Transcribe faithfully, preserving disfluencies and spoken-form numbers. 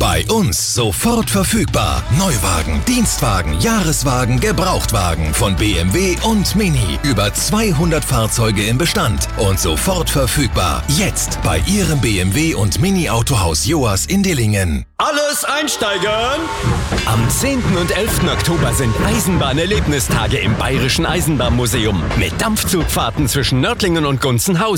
Bei uns sofort verfügbar. Neuwagen, Dienstwagen, Jahreswagen, Gebrauchtwagen von B M W und Mini. Über zweihundert Fahrzeuge im Bestand und sofort verfügbar. Jetzt bei Ihrem B M W und Mini Autohaus Joas in Dillingen. Alles einsteigen! Am zehnten und elften Oktober sind Eisenbahnerlebnistage im Bayerischen Eisenbahnmuseum mit Dampfzugfahrten zwischen Nördlingen und Gunzenhausen.